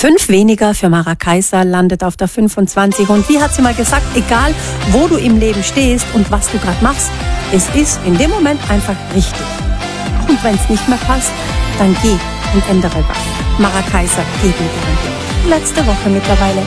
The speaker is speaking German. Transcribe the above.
5 weniger für Mara Kaiser landet auf der 25. Und wie hat sie mal gesagt, egal wo du im Leben stehst und was du gerade machst, es ist in dem Moment einfach richtig. Und wenn es nicht mehr passt, dann geh und ändere was. Mara Kaiser geht mit ihrem Weg. Letzte Woche mittlerweile.